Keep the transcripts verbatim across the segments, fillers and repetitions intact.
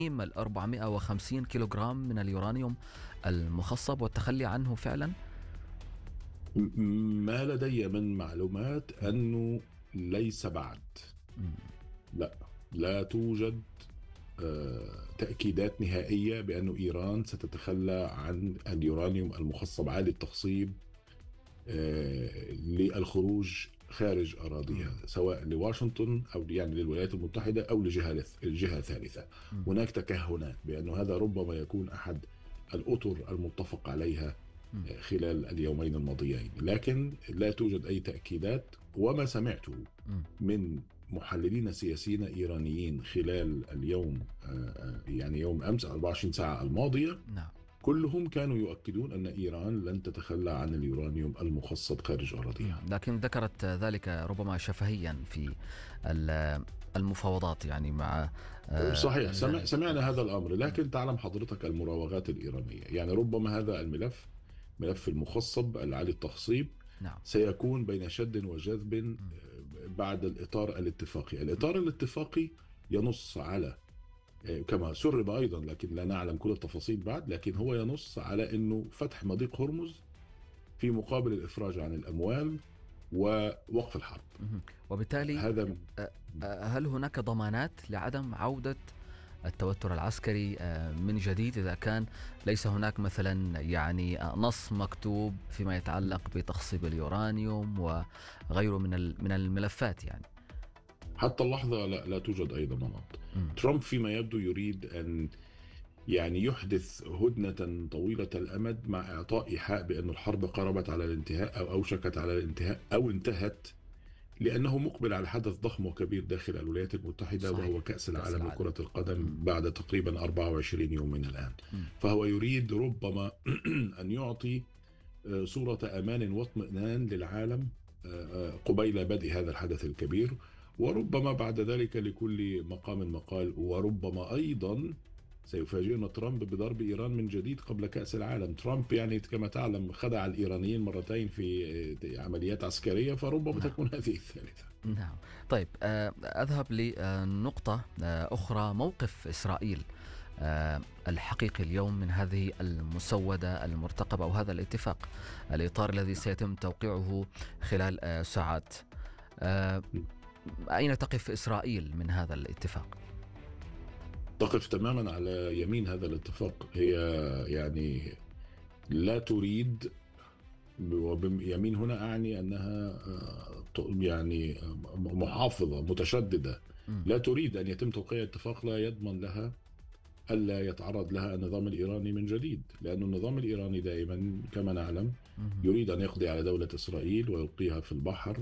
ال أربعمائة وخمسين كيلوغرام من اليورانيوم المخصب والتخلي عنه فعلا؟ م- ما لدي من معلومات أنه ليس بعد. مم. لا، لا توجد آه، تأكيدات نهائية بأن إيران ستتخلى عن اليورانيوم المخصب عالي التخصيب آه، للخروج خارج مم. أراضيها، سواء لواشنطن أو يعني للولايات المتحدة أو لجهة جهة ثالثة. مم. هناك تكهنات بأن هذا ربما يكون أحد الأطر المتفق عليها مم. آه، خلال اليومين الماضيين، لكن لا توجد أي تأكيدات. وما سمعته مم. من محللين سياسيين إيرانيين خلال اليوم آه، آه، يعني يوم أمس أربعة وعشرين ساعة الماضية، نعم. كلهم كانوا يؤكدون أن إيران لن تتخلى عن اليورانيوم المخصب خارج مم. أراضيها. لكن ذكرت ذلك ربما شفهيا في ال- المفاوضات يعني مع آه، صحيح، سمع الجانب سمعنا هذا الآخر. الأمر، مم. لكن تعلم حضرتك المراوغات الإيرانية، يعني ربما هذا الملف، ملف المخصب العالي التخصيب، نعم. سيكون بين شد وجذب مم. آه، بعد الإطار الاتفاقي. الإطار الاتفاقي ينص على آه، كما سرب أيضا، لكن لا نعلم كل التفاصيل بعد، لكن هو ينص على أنه فتح مضيق هرمز في مقابل الإفراج عن الأموال ووقف الحرب. مم. وبالتالي هذا آه، آه، هل هناك ضمانات لعدم عودة التوتر العسكري آه، من جديد إذا كان ليس هناك مثلا يعني آه، نص مكتوب فيما يتعلق بتخصيب اليورانيوم وغيره من ال- من الملفات يعني؟ حتى اللحظة لا, لا توجد أي ضمانات. مم. ترامب فيما يبدو يريد أن يعني يحدث هدنة طويلة الأمد مع إعطاء إيحاء بأن الحرب قربت على الانتهاء أو أوشكت على الانتهاء أو انتهت، لأنه مقبل على حدث ضخم وكبير داخل الولايات المتحدة، وهو صحيح. كأس كأس العالم العالم. لكرة القدم مم. بعد تقريبا أربعة وعشرين يوم من الآن. مم. فهو يريد ربما أن يعطي آه، صورة أمان واطمئنان للعالم آه، آه، قبيل بدء هذا الحدث الكبير، وربما بعد ذلك لكل مقام مقال. وربما أيضا سيفاجئنا ترامب بضرب إيران من جديد قبل كأس العالم. ترامب يعني كما تعلم خدع الإيرانيين مرتين في آه، عمليات عسكرية، فربما نعم. تكون هذه الثالثة. نعم. طيب آه، أذهب لنقطة آه، أخرى. موقف إسرائيل آه، الحقيقي اليوم من هذه المسودة المرتقبة أو هذا الاتفاق، الإطار الذي سيتم توقيعه خلال آه، ساعات. آه، أين تقف إسرائيل من هذا الاتفاق؟ تقف تماما على يمين هذا الاتفاق. هي يعني لا تريد، وبيمين هنا أعني أنها آه، يعني آه، محافظة متشددة، مم. لا تريد أن يتم توقيع اتفاق لا يضمن لها ألا يتعرض لها النظام الإيراني من جديد، لأن النظام الإيراني دائما كما نعلم مم. يريد أن يقضي على دولة إسرائيل ويلقيها في البحر.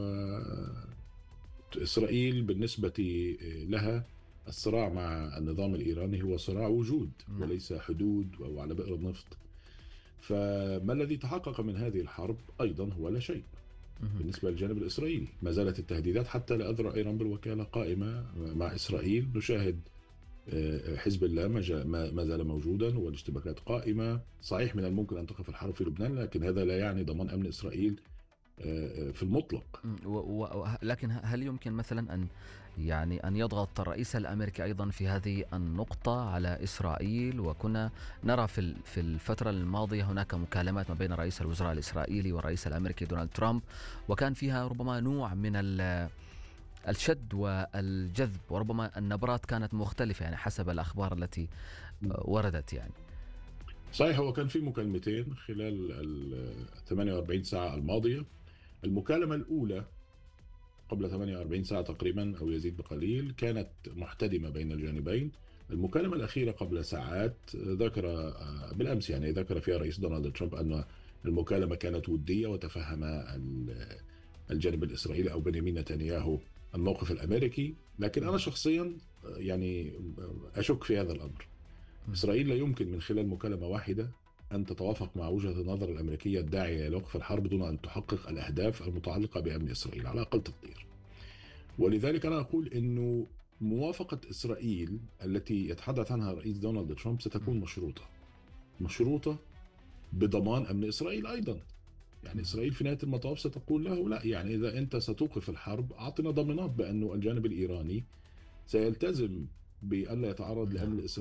وإسرائيل بالنسبة لها الصراع مع النظام الإيراني هو صراع وجود نعم. وليس حدود أو على بئر النفط. فما الذي تحقق من هذه الحرب أيضا هو لا شيء مم. بالنسبة للجانب الإسرائيلي. ما زالت التهديدات حتى لا أذرع إيران بالوكالة قائمة مع إسرائيل. نشاهد آه، حزب الله ما جا- ما ما زال موجودا والاشتباكات قائمة. صحيح من الممكن أن تقف الحرب في لبنان، لكن هذا لا يعني ضمان أمن إسرائيل آه، آه، في المطلق. مم. و و لكن هل يمكن مثلا أن يعني أن يضغط الرئيس الأمريكي أيضا في هذه النقطة على إسرائيل؟ وكنا نرى في ال- في الفترة الماضية هناك مكالمات ما بين رئيس الوزراء الإسرائيلي والرئيس الأمريكي دونالد ترامب، وكان فيها ربما نوع من ال- الشد والجذب، وربما النبرات كانت مختلفة يعني حسب الأخبار التي وردت يعني. صحيح، هو كان في مكالمتين خلال ال ثمانية وأربعين ساعة الماضية. المكالمة الأولى قبل ثمانية وأربعين ساعة تقريبا أو يزيد بقليل كانت محتدمة بين الجانبين. المكالمة الأخيرة قبل ساعات ذكر آه، بالأمس يعني ذكر فيها الرئيس دونالد ترامب أن المكالمة كانت ودية وتفهم ال- الجانب الإسرائيلي أو بنيامين نتنياهو الموقف الأمريكي. لكن أنا شخصيا آه، يعني آه، أشك في هذا الأمر. إسرائيل لا يمكن من خلال مكالمة واحدة أن تتوافق مع وجهة النظر الأمريكية الداعية لوقف الحرب دون أن تحقق الأهداف المتعلقة بأمن إسرائيل على أقل تقدير. ولذلك أنا أقول أنه موافقة إسرائيل التي يتحدث عنها الرئيس دونالد ترامب ستكون مشروطة، مشروطة بضمان أمن إسرائيل أيضا. يعني إسرائيل في نهاية المطاف ستقول له لا، يعني إذا أنت ستوقف الحرب أعطنا ضمانات بأنه الجانب الإيراني سيلتزم بألا يتعرض نعم. لأمن